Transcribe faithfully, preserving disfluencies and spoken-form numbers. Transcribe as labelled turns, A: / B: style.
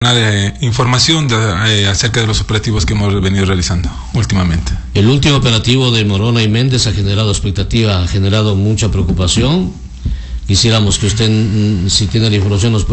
A: de información de, eh, acerca de los operativos que hemos venido realizando últimamente.
B: El último operativo de Morona y Méndez ha generado expectativa, ha generado mucha preocupación. Quisiéramos que usted, si tiene la información, nos pueda